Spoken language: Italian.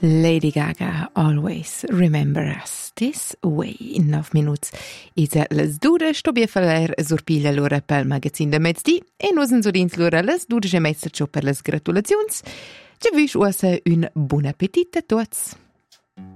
Lady Gaga, Always Remember Us This Way. In 9 minuts isa las dure stobia faler surpiglia l'ora pel magazin de mezzdi e nosen so dins l'ora las 12 mezza ciò per las gratulazions. Ci visch uossa un buon appetit a tots.